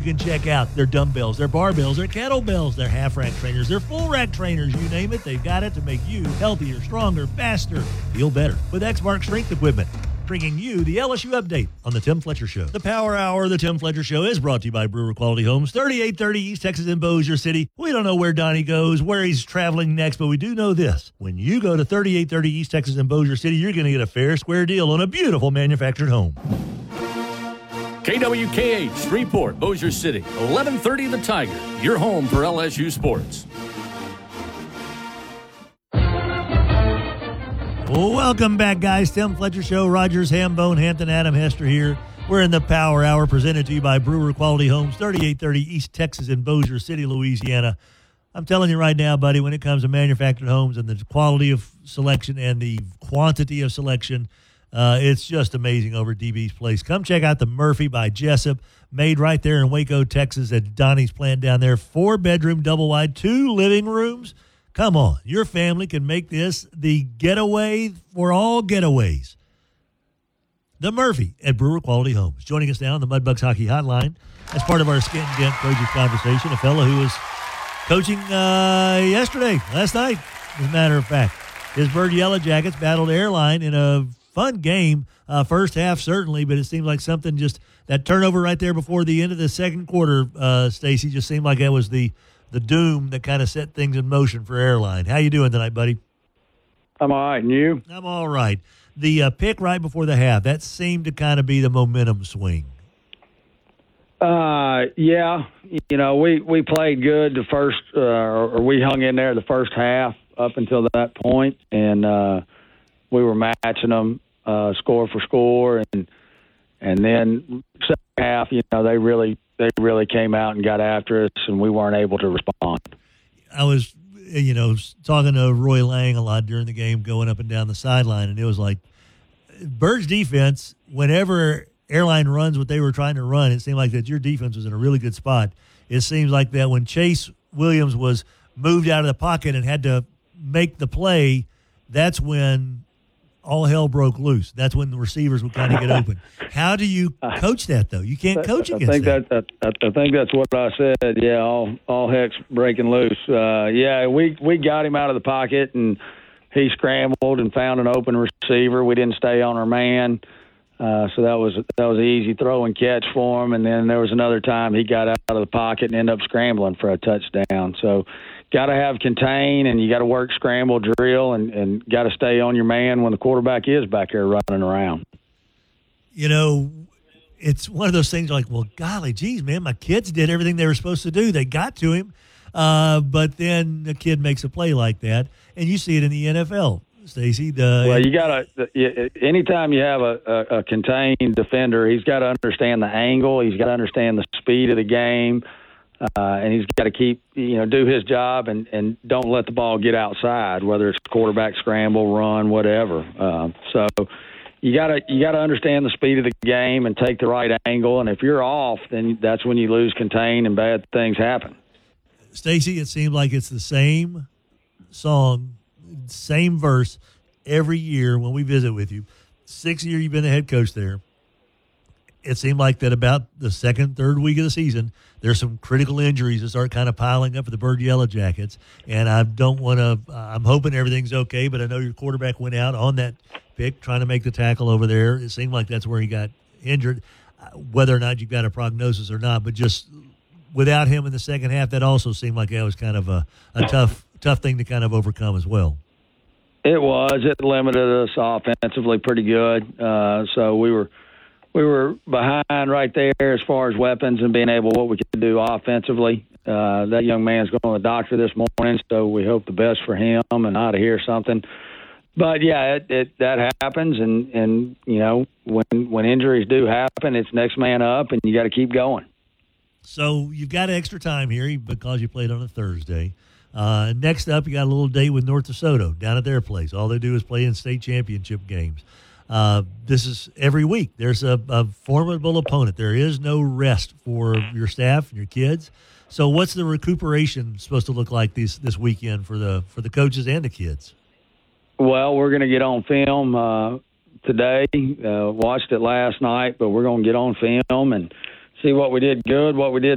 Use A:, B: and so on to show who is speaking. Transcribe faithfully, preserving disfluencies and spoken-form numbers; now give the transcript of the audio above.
A: can check out their dumbbells, their barbells, their kettlebells, their half-rack trainers, their full-rack trainers, you name it, they've got it to make you healthier, stronger, faster, feel better with X-Mark Strength Equipment. Bringing you the L S U update on the Tim Fletcher Show. The Power Hour of the Tim Fletcher Show is brought to you by Brewer Quality Homes, thirty-eight thirty East Texas in Bossier City. We don't know where Donnie goes, where he's traveling next, but we do know this. When you go to thirty-eight thirty East Texas in Bossier City, you're going to get a fair, square deal on a beautiful manufactured home.
B: K W K H, Shreveport, Bossier City, eleven thirty The Tiger, your home for L S U sports.
A: Welcome back, guys. Tim Fletcher Show, Rogers, Hambone, Hampton, Adam Hester here. We're in the Power Hour presented to you by Brewer Quality Homes, thirty-eight thirty East Texas in Bossier City, Louisiana. I'm telling you right now, buddy, when it comes to manufactured homes and the quality of selection and the quantity of selection, uh, it's just amazing over at D B's Place. Come check out the Murphy by Jessup, made right there in Waco, Texas at Donnie's plant down there. Four-bedroom, double-wide, two living rooms. Come on, your family can make this the getaway for all getaways. The Murphy at Brewer Quality Homes. Joining us now on the Mudbugs Hockey Hotline as part of our Skin Dent Coaches conversation, a fellow who was coaching uh, yesterday, last night, as a matter of fact. His Bird Yellow Jackets battled Airline in a fun game, uh, first half certainly, but it seemed like something just, that turnover right there before the end of the second quarter, uh, Stacy, just seemed like that was the the doom that kind of set things in motion for Airline. How you doing tonight, buddy?
C: I'm all right, and you?
A: I'm all right. The uh, pick right before the half, that seemed to kind of be the momentum swing.
C: Uh, yeah. You know, we, we played good the first, uh, or we hung in there the first half up until that point, and uh, we were matching them uh, score for score, and and then second half, you know, they really they really came out and got after us, and we weren't able to respond.
A: I was, you know, talking to Roy Lang a lot during the game, going up and down the sideline, and it was like Bird's defense, whenever Airline runs what they were trying to run, it seemed like that your defense was in a really good spot. It seems like that when Chase Williams was moved out of the pocket and had to make the play, that's when all hell broke loose. That's when the receivers would kind of get open. How do you coach that, though? You can't coach against
C: I think
A: that.
C: that, that I think that's what I said. Yeah, all all heck's breaking loose. Uh, yeah, we we got him out of the pocket, and he scrambled and found an open receiver. We didn't stay on our man, uh, so that was that was an easy throw and catch for him. And then there was another time he got out of the pocket and ended up scrambling for a touchdown. So got to have contain, and you got to work scramble drill, and, and got to stay on your man when the quarterback is back there running around.
A: You know, it's one of those things like, well, golly, geez, man, my kids did everything they were supposed to do. They got to him, uh, but then the kid makes a play like that, and you see it in the N F L, Stacey. The
C: well, you got to – anytime you have a, a, a contained defender, he's got to understand the angle. He's got to understand the speed of the game. Uh, and he's got to keep, you know, do his job and, and don't let the ball get outside, whether it's quarterback scramble, run, whatever. Uh, so you got to you got to understand the speed of the game and take the right angle. And if you're off, then that's when you lose contain and bad things happen.
A: Stacey, it seems like it's the same song, same verse every year when we visit with you. Sixth year you've been the head coach there. It seemed like that about the second, third week of the season, there's some critical injuries that start kind of piling up for the Bird Yellow Jackets. And I don't want to – I'm hoping everything's okay, but I know your quarterback went out on that pick trying to make the tackle over there. It seemed like that's where he got injured, whether or not you've got a prognosis or not. But just without him in the second half, that also seemed like that was kind of a, a tough tough thing to kind of overcome as well.
C: It was. It limited us offensively pretty good. Uh, so we were – We were behind right there as far as weapons and being able what we could do offensively. Uh, that young man's going to the doctor this morning, so we hope the best for him and not to hear something. But, yeah, it, it, that happens, and, and you know, when when injuries do happen, it's next man up, and you got to keep going.
A: So you've got extra time here because you played on a Thursday. Uh, next up, you got a little date with North DeSoto down at their place. All they do is play in state championship games. Uh, this is every week. There's a, a formidable opponent. There is no rest for your staff and your kids. So what's the recuperation supposed to look like this this weekend for the for the coaches and the kids?
C: Well, we're going to get on film uh, today. Uh, watched it last night, but we're going to get on film and see what we did good, what we did